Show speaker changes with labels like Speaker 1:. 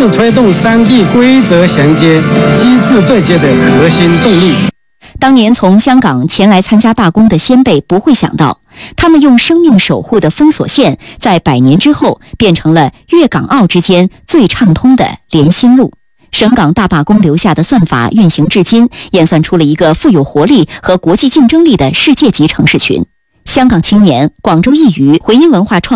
Speaker 1: 是推动三地规则衔接、机制对接的核心动力。
Speaker 2: 当年从香港前来参加罢工的先辈不会想到，他们用生命守护的封锁线，在100年之后变成了粤港澳之间最畅通的连心路。省港大罢工留下的算法运行至今，演算出了一个富有活力和国际竞争力的世界级城市群。香港青年、广州一隅回音文化创